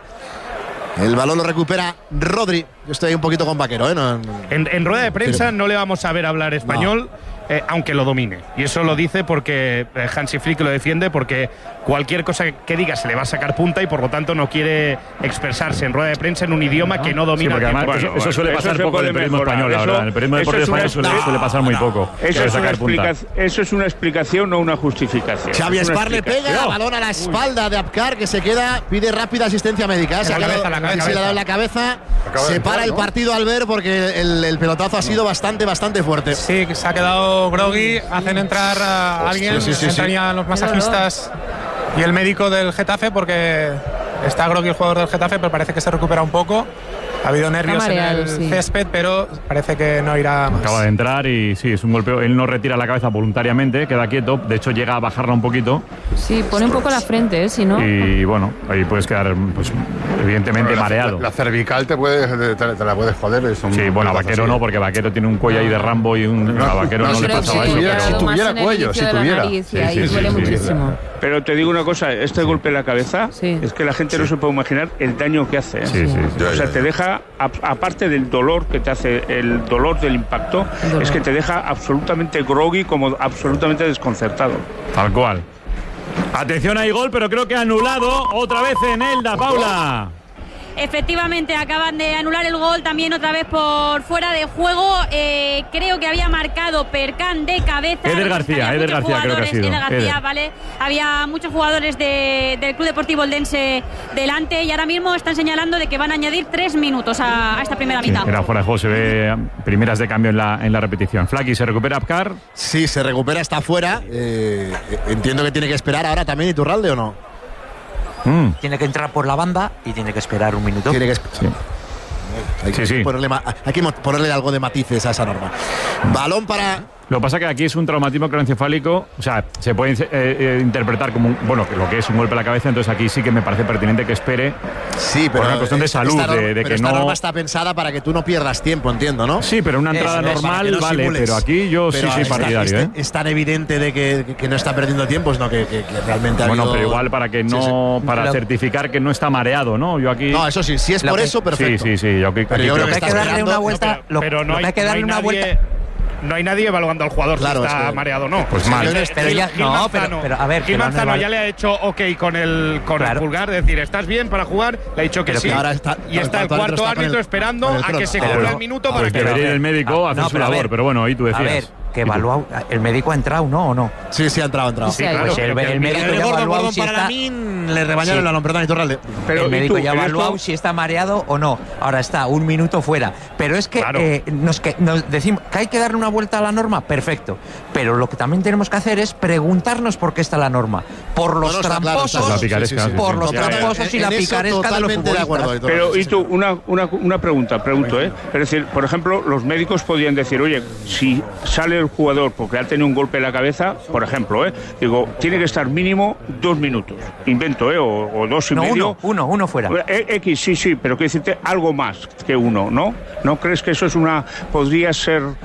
El balón lo recupera Rodri. Yo estoy ahí un poquito con Vaquero, ¿eh? No, no. En, en rueda de prensa no le vamos a ver hablar español, no. eh, aunque lo domine. Y eso lo dice porque eh, Hansi Flick lo defiende, porque cualquier cosa que diga se le va a sacar punta y por lo tanto no quiere expresarse en rueda de prensa en un idioma que no domina. Sí, además, bueno, eso, eso suele pasar eso poco en el periodismo español, la verdad. En el periodismo deportivo español suele, no, suele pasar muy no. poco. Eso es, explica eso es una explicación, no una justificación. Xavi Espar le pega, balón a la espalda Uy. de Abkar, que se queda, pide rápida asistencia médica. ¿eh? Se, la cabeza, la cabeza, se le ha dado en la cabeza, se para el partido al ver porque el, el pelotazo ha sido bastante, bastante fuerte. Sí, se ha quedado groggy, hacen entrar a alguien, sí, sí, sí, entrarían sí. los masajistas y el médico del Getafe porque está groggy el jugador del Getafe, pero parece que se recupera un poco. Ha habido nervios mareado, en el sí. césped, pero parece que no irá más. Acaba de entrar y sí, es un golpeo. Él no retira la cabeza voluntariamente, queda quieto. De hecho, llega a bajarla un poquito. Sí, pone un poco la frente, ¿eh? Si no. Y bueno, ahí puedes quedar, pues, evidentemente la, mareado. La, la cervical te, puede, te, te la puedes joder. Es un sí, bueno, a Vaquero no, porque Vaquero tiene un cuello ahí de Rambo y un, no, a Vaquero no, no le pasaba si eso. Tuviera, si tuviera cuello, si tuviera. Nariz, sí, ahí sí, duele sí, muchísimo. Sí. Pero te digo una cosa, este golpe en la cabeza, sí. es que la gente sí. no se puede imaginar el daño que hace. ¿eh? Sí, sí, sí. O sea, te deja, aparte del dolor que te hace, el dolor del impacto, dolor. es que te deja absolutamente groggy, como absolutamente desconcertado. Tal cual. Atención, hay gol, pero creo que anulado otra vez en Elda, Paula. Efectivamente, acaban de anular el gol también otra vez por fuera de juego. Eh, creo que había marcado Percán de cabeza. Eder García, Eder García creo que ha sido. Eder García, Eder. Vale. Había muchos jugadores de, del Club Deportivo Eldense delante y ahora mismo están señalando de que van a añadir tres minutos a, a esta primera mitad. Sí, era fuera de juego, se ve primeras de cambio en la, en la repetición. Flaky, ¿se recupera Abkar? Sí, se recupera, está fuera. Eh, entiendo que tiene que esperar ahora también Iturralde, ¿o no? Mm. Tiene que entrar por la banda y tiene que esperar un minuto. Tiene que esperar. Sí. Hay, que sí, sí. Ponerle, hay que ponerle algo de matices a esa norma. Balón para... Lo que pasa es que aquí es un traumatismo craneoencefálico, o sea, se puede eh, eh, interpretar como un, bueno, lo que es un golpe a la cabeza, entonces aquí sí que me parece pertinente que espere. Sí, pero por una cuestión de salud, norma, de, de pero que esta no. norma está pensada para que tú no pierdas tiempo, entiendo, ¿no? Sí, pero una entrada es, normal es no vale, simules. Pero aquí yo pero sí soy partidario. Es, ¿eh? es tan evidente de que, que no está perdiendo tiempo, sino que, que, que realmente ha Bueno, habido... pero igual para que no, sí, sí. para lo... certificar que no está mareado, ¿no? Yo aquí. No, eso sí, si es por que... eso, perfecto. Sí, sí, sí. Yo aquí, pero aquí yo creo creo que hay que darle una vuelta. Pero no hay que darle una vuelta. No hay nadie evaluando al jugador claro, si está es que, mareado o no. Pues mal. Pero ya, Gil no, Manzano, pero, pero a ver. Gil Manzano ya le ha hecho ok con el con claro. el pulgar, es decir, ¿estás bien para jugar? Le ha dicho que pero sí. Que ahora está, y está el cuarto árbitro esperando a que se cumpla el minuto para que debería ir el médico a hacer su labor, pero bueno, ahí tú decías. A ver, que evalúa, el médico ha entrado, ¿no? ¿O no? Sí, sí, ha entrado, ha entrado. Sí, claro. Pues el, el médico ya ha evaluado si está... Le rebañaron el balón, perdón, Iturralde. Pero el médico ya ha evaluado si está mareado o no. Ahora está un minuto fuera. Pero es que claro. eh, nos, que nos decimos que hay que darle una vuelta a la norma, perfecto. Pero lo que también tenemos que hacer es preguntarnos por qué está la norma. Por los bueno, tramposos, claro, sí, sí, sí, por sí, los sí, tramposos sí, y la picaresca de los futbolistas. Pero, y tú, una, una, una pregunta, pregunto, ¿eh? Es decir, por ejemplo, los médicos podían decir, oye, si sale el jugador porque ha tenido un golpe en la cabeza, por ejemplo, ¿eh? Digo, tiene que estar mínimo dos minutos. Invento, ¿eh? O, o dos y no, medio. Uno, uno, uno fuera. X, sí, sí, pero quiero decirte algo más que uno, ¿no? ¿No crees que eso es una, podría ser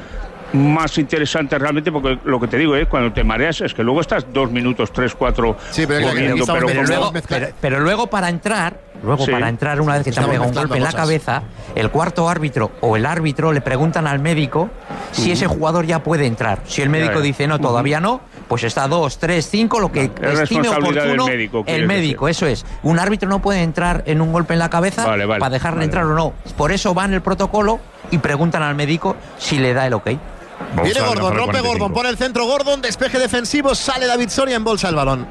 más interesante realmente, porque lo que te digo es cuando te mareas es que luego estás dos minutos, tres, cuatro sí, pero, comiendo, pero, pero, pero, luego, pero, pero luego para entrar, luego sí. para entrar una vez que te han pegado un golpe en la cabeza, el cuarto árbitro o el árbitro le preguntan al médico si uh-huh. ese jugador ya puede entrar. Si el médico dice no, todavía uh-huh. no, pues está dos, tres, cinco, lo que no, estime oportuno médico, el médico, decir. Eso es. Un árbitro no puede entrar en un golpe en la cabeza vale, vale, para dejarle vale. entrar o no. Por eso van el protocolo y preguntan al médico si le da el ok. Vamos Viene Gordon, rompe Gordon, pone el centro Gordon, despeje defensivo, sale David Soria, embolsa el balón.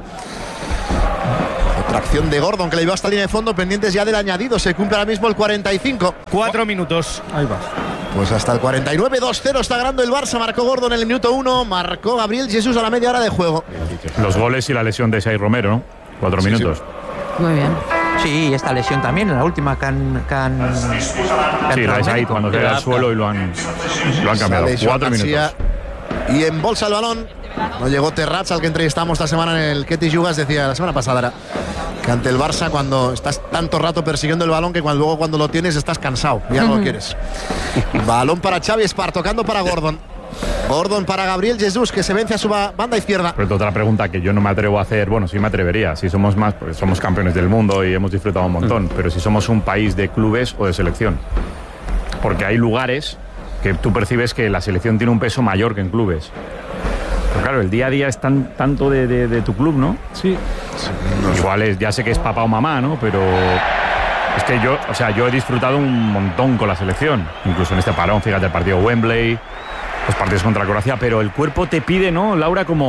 Otra acción de Gordon que le llevó hasta la línea de fondo, pendientes ya del añadido, se cumple ahora mismo el cuarenta y cinco. Cuatro minutos. Ahí va. Pues hasta el cuarenta y nueve, dos cero está ganando el Barça, marcó Gordon en el minuto uno, marcó Gabriel Jesús a la media hora de juego. Los goles y la lesión de Sai Romero, ¿no? Cuatro sí, minutos. Sí. Muy bien. Sí, esta lesión también, en la última can, can, Sí, la de Said cuando queda al suelo y lo han, lo han cambiado. Cuatro minutos. Y embolsa el balón. No llegó Terrats, al que entrevistamos esta semana en el Ketty Yugas, decía la semana pasada era, que ante el Barça cuando estás tanto rato persiguiendo el balón que cuando, luego cuando lo tienes estás cansado, ya no lo quieres. Balón para Xavi Espar, tocando para Gordon. Gordon para Gabriel Jesús, que se vence a su banda izquierda. Pero otra pregunta que yo no me atrevo a hacer, bueno, sí me atrevería, si somos más, pues somos campeones del mundo y hemos disfrutado un montón, mm. pero si somos un país de clubes o de selección. Porque hay lugares que tú percibes que la selección tiene un peso mayor que en clubes. Pero claro, el día a día es tan, tanto de, de, de tu club, ¿no? Sí. sí no Igual es, ya sé que es papá o mamá, ¿no? Pero es que yo, o sea, yo he disfrutado un montón con la selección. Incluso en este parón, fíjate, el partido Wembley, los partidos contra Croacia, pero el cuerpo te pide, ¿no, Laura? Como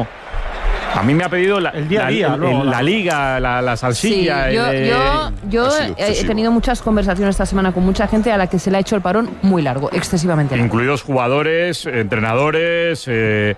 a mí me ha pedido la, el día a día, la, luego, la, la liga, la, la salsilla. Sí, yo el, yo, yo he tenido muchas conversaciones esta semana con mucha gente a la que se le ha hecho el parón muy largo, excesivamente largo. Incluidos jugadores, entrenadores. Eh,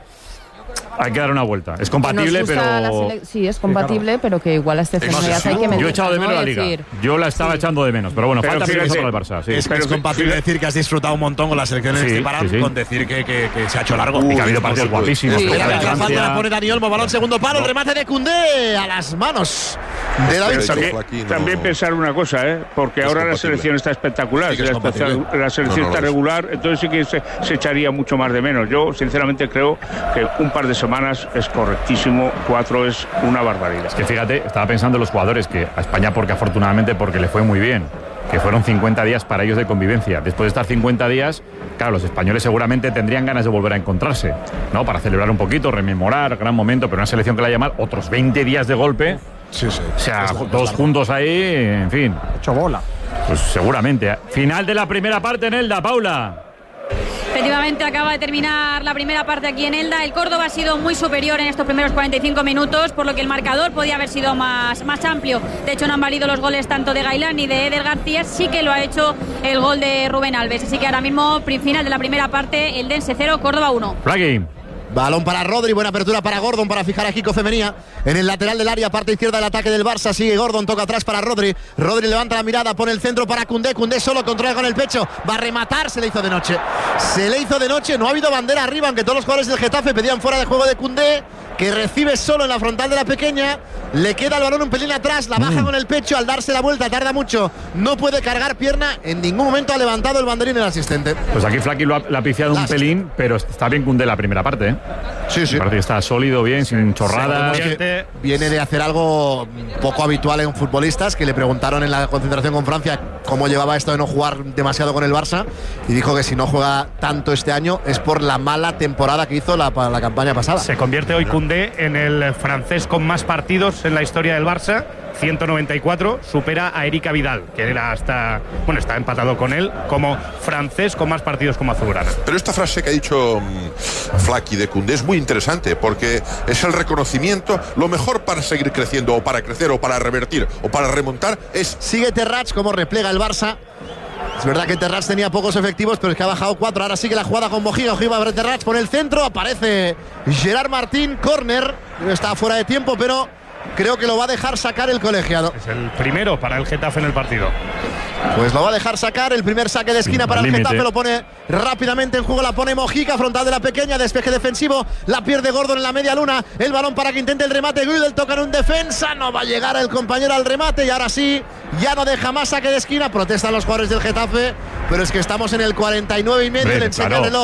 hay que dar una vuelta. Es compatible, pero sele- sí, es compatible, sí, claro. pero que igual a este final hay que medir. Yo he echado de menos ¿no? la liga. Decir, yo la estaba sí. echando de menos, pero bueno, pero falta fíjate, para el Barça. Sí. Es, pero es compatible sí. decir que has disfrutado un montón con la selección en sí, este parón, sí, sí. con decir que, que, que se ha hecho largo. Uy, y que ha habido partidos guapísimos. Sí. Mira, la falta la pone Dani Olmo, balón segundo palo, no. remate de Koundé a las manos de David. También, no. también pensar una cosa, ¿eh? porque es ahora compatible. La selección está espectacular, sí, la, especial, la selección no, no, está regular, entonces sí que se, se echaría mucho más de menos. Yo sinceramente creo que un par de semanas es correctísimo, cuatro es una barbaridad. Es que fíjate, estaba pensando en los jugadores que a España, porque afortunadamente porque le fue muy bien, que fueron cincuenta días para ellos de convivencia. Después de estar cincuenta días, claro, los españoles seguramente tendrían ganas de volver a encontrarse, ¿no? Para celebrar un poquito, rememorar, gran momento, pero una selección que la llama otros veinte días de golpe. Sí, sí. O sea, todos juntos ahí, en fin. Hecho bola. Pues seguramente. Final de la primera parte en Elda, Paula. Efectivamente, acaba de terminar la primera parte aquí en Elda. El Córdoba ha sido muy superior en estos primeros cuarenta y cinco minutos, por lo que el marcador podía haber sido más, más amplio. De hecho, no han valido los goles tanto de Gailán ni de Eder García. Sí que lo ha hecho el gol de Rubén Alves. Así que ahora mismo, final de la primera parte, el Dense cero, Córdoba uno. Flagui. Balón para Rodri, buena apertura para Gordon para fijar a Kiko Femenía en el lateral del área, parte izquierda del ataque del Barça. Sigue Gordon, toca atrás para Rodri. Rodri levanta la mirada, pone el centro para Koundé. Koundé solo, controla con el pecho, va a rematar, se le hizo de noche. Se le hizo de noche, no ha habido bandera arriba, aunque todos los jugadores del Getafe pedían fuera de juego de Koundé, que recibe solo en la frontal de la pequeña. Le queda el balón un pelín atrás, la baja mm. con el pecho, al darse la vuelta tarda mucho, no puede cargar pierna, en ningún momento ha levantado el banderín el asistente. Pues aquí Flaqui lo ha, lo ha piciado un pelín, pero está bien Koundé la primera parte, ¿eh? Sí, sí. Parece que está sólido, bien, sin chorradas. Sí, viene de hacer algo poco habitual en futbolistas, que le preguntaron en la concentración con Francia cómo llevaba esto de no jugar demasiado con el Barça, y dijo que si no juega tanto este año es por la mala temporada que hizo la, la campaña pasada. Se convierte hoy Koundé en el francés con más partidos en la historia del Barça, ciento noventa y cuatro, supera a Erika Vidal, que era hasta, bueno, está empatado con él como francés con más partidos como azulgrana. Pero esta frase que ha dicho um, Flaqui de Koundé es muy interesante, porque es el reconocimiento, lo mejor para seguir creciendo, o para crecer, o para revertir, o para remontar, es... Sigue Terrats, como replega el Barça. Es verdad que Terrats tenía pocos efectivos, pero es que ha bajado cuatro. Ahora sigue la jugada con Mojica. Ojiva abre Terrats, pone el centro, aparece Gerard Martín, córner. Está fuera de tiempo, pero creo que lo va a dejar sacar el colegiado. Es el primero para el Getafe en el partido. Pues lo va a dejar sacar, el primer saque de esquina sí, para el límite. Getafe, lo pone rápidamente en juego, la pone Mojica, frontal de la pequeña, despeje defensivo, la pierde Gordon en la media luna, el balón para que intente el remate, Güidel toca en un defensa, no va a llegar el compañero al remate, y ahora sí, ya no deja más saque de esquina, protestan los jugadores del Getafe, pero es que estamos en el cuarenta y nueve y medio, le enseña claro. el reloj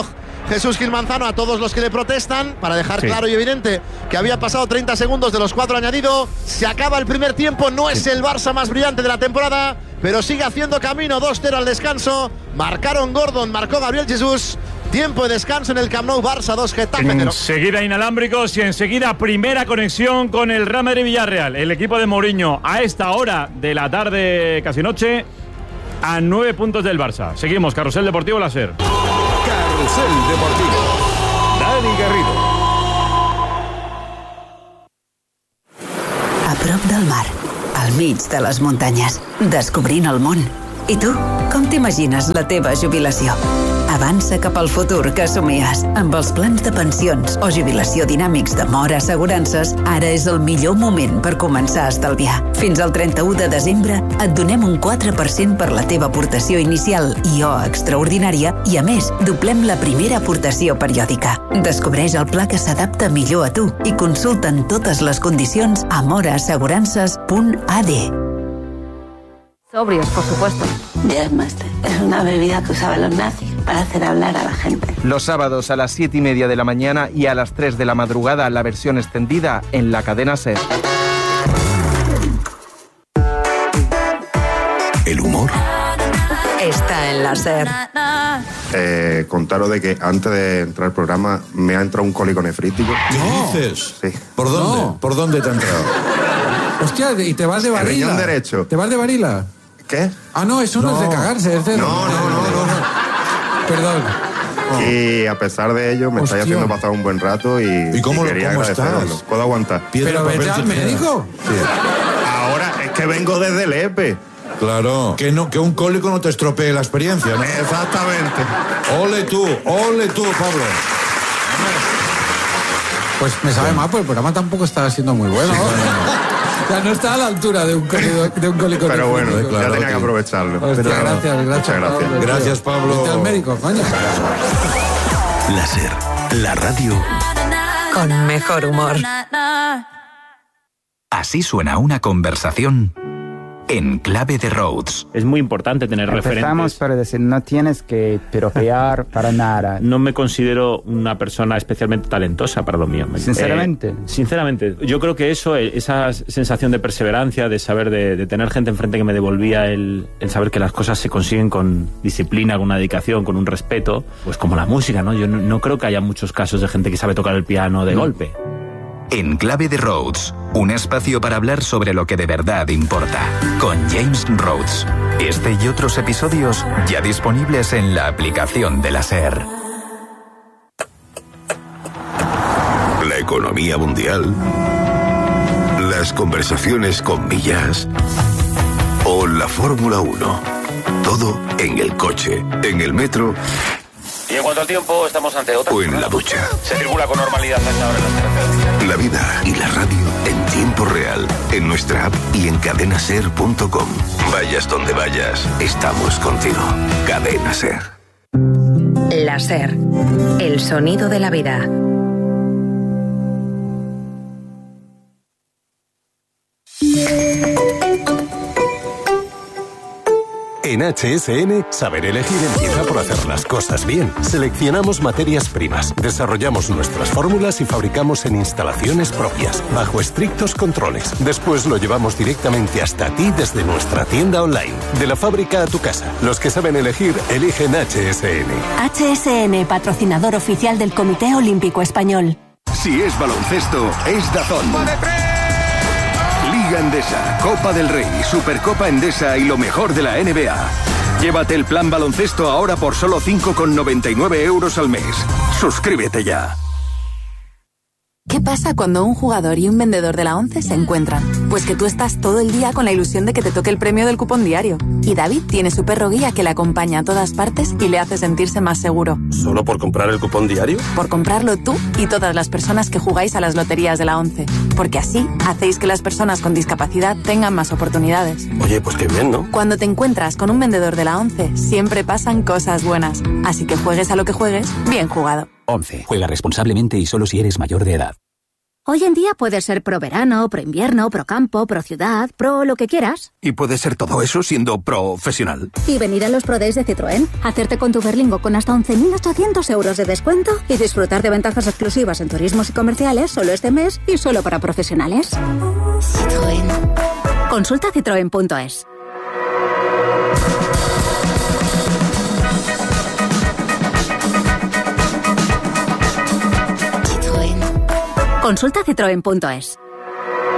Jesús Gil Manzano a todos los que le protestan, para dejar Sí. claro y evidente que había pasado treinta segundos de los cuatro añadido. Se acaba el primer tiempo, no es el Barça más brillante de la temporada, pero sigue haciendo camino. Dos cero al descanso. Marcaron Gordon, marcó Gabriel Jesús. Tiempo de descanso en el Camp Nou. Barça dos, Getafe cero. Enseguida inalámbricos y enseguida primera conexión con el Real Madrid Villarreal. El equipo de Mourinho a esta hora de la tarde, casi noche, a nueve puntos del Barça. Seguimos, Carrusel Deportivo Láser. Carrusel Deportivo. Dani Garrido. A prop del mar, al mig de les muntanyes, descobrint el món. I tu, com t'imagines la teva jubilació? Avança cap al futur que somies. Amb els plans de pensions o jubilació dinàmics de Mora Assegurances, ara és el millor moment per començar a estalviar. Fins al trenta-u de desembre et donem un quatre per cent per la teva aportació inicial i o extraordinària i, a més, doblem la primera aportació periòdica. Descobreix el pla que s'adapta millor a tu i consulta'n totes les condicions a mora assegurances punt a d. Sobrios, por supuesto. Jazzmaster es una bebida que usaban los nazis para hacer hablar a la gente. Los sábados a las siete y media de la mañana y a las tres de la madrugada la versión extendida en la cadena SER. El humor está en la SER. Eh, contaros de que antes de entrar al programa me ha entrado un cólico nefrítico. ¿Qué dices? Sí. ¿Por dónde? No. ¿Por dónde te ha entrado? Hostia, ¿y te vas de El varila? riñón derecho. ¿Te vas de varila? ¿Qué? Ah, no, eso no, No. es de cagarse, es de... No, no, no, no, no. Perdón. Y a pesar de ello me Hostia. estáis haciendo pasar un buen rato y, ¿Y cómo- y quería cómo agradeceros. estás? ¿Puedo aguantar? Pero vete al médico. Ahora es que vengo desde el E P E. Claro. Que, no, que un cólico no te estropee la experiencia, ¿no? Exactamente. Ole tú, ole tú, Pablo. Pues me sabe mal, pues el programa tampoco está siendo muy bueno. O sea, no está a la altura de un cólico, de un cólico Pero bueno, nefrítico. ya tenía que aprovecharlo. Hostia, Pero- gracias, gracias. Muchas gracias. Pablo, tío. Gracias, Pablo. Vete al médico, coño. Láser, la radio. Con mejor humor. Así suena una conversación en clave de Rhodes. Es muy importante tener Empezamos referentes. para decir, no tienes que piropear para nada. No me considero una persona especialmente talentosa para lo mío. Sinceramente. Eh, sinceramente. Yo creo que eso, eh, esa sensación de perseverancia, de saber, de, de tener gente enfrente que me devolvía el, el saber que las cosas se consiguen con disciplina, con una dedicación, con un respeto, pues como la música, ¿no? Yo no, no creo que haya muchos casos de gente que sabe tocar el piano de No. golpe. En clave de Rhodes, un espacio para hablar sobre lo que de verdad importa, con James Rhodes. Este y otros episodios ya disponibles en la aplicación de la SER. La economía mundial. Las conversaciones con millas. O la Fórmula uno. Todo en el coche, en el metro Y en cuanto al tiempo, estamos ante otra. o en la ducha. Se circula con normalidad a esta hora en las carreteras. La vida y la radio en tiempo real, en nuestra app y en cadena ser punto com. Vayas donde vayas, estamos contigo. Cadena Ser. La SER. El sonido de la vida. En H S N, saber elegir empieza por hacer las cosas bien. Seleccionamos materias primas, desarrollamos nuestras fórmulas y fabricamos en instalaciones propias, bajo estrictos controles. Después lo llevamos directamente hasta ti desde nuestra tienda online. De la fábrica a tu casa. Los que saben elegir, eligen H S N. H S N, patrocinador oficial del Comité Olímpico Español. Si es baloncesto, es Dazón. Liga Endesa, Copa del Rey, Supercopa Endesa y lo mejor de la N B A. Llévate el plan baloncesto ahora por solo cinco con noventa y nueve euros al mes. Suscríbete ya. ¿Qué pasa cuando un jugador y un vendedor de la ONCE se encuentran? Pues que tú estás todo el día con la ilusión de que te toque el premio del cupón diario. Y David tiene su perro guía que le acompaña a todas partes y le hace sentirse más seguro. ¿Solo por comprar el cupón diario? Por comprarlo tú y todas las personas que jugáis a las loterías de la ONCE. Porque así hacéis que las personas con discapacidad tengan más oportunidades. Oye, pues qué bien, ¿no? Cuando te encuentras con un vendedor de la ONCE, siempre pasan cosas buenas. Así que juegues a lo que juegues, bien jugado. once. Juega responsablemente y solo si eres mayor de edad. Hoy en día puedes ser pro verano, pro invierno, pro campo, pro ciudad, pro lo que quieras. ¿Y puedes ser todo eso siendo profesional? Y venir a los Pro Days de Citroën, hacerte con tu Berlingo con hasta once mil ochocientos euros de descuento y disfrutar de ventajas exclusivas en turismos y comerciales solo este mes y solo para profesionales. Citroën. Consulta citroen punto es. Consulta citroen punto es.